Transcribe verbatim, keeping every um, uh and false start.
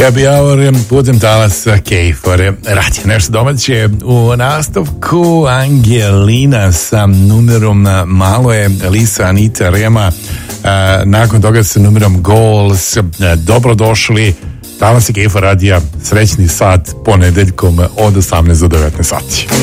Happy Hour putem talasa Kejfore. Radi nešto domaće. U nastavku Angelina sa numerom Malo je, Lisa, Anita, Rema. Nakon toga sa numerom Goals. Dobrodošli. Talasa Kejfore radija. Srećni sat ponedeljkom od osamnaest do devetnaest sati.